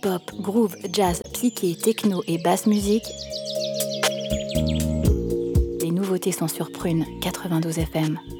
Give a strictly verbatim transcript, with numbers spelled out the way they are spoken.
hip-hop, groove, jazz, psyché, techno et basse musique. Les nouveautés sont sur Prune quatre-vingt-douze F M.